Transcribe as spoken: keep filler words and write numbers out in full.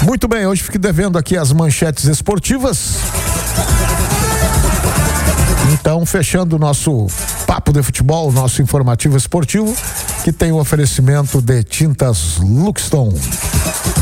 Muito bem, hoje fiquei devendo aqui as manchetes esportivas. Então, fechando o nosso papo de futebol, nosso informativo esportivo, que tem o oferecimento de Tintas Luxton.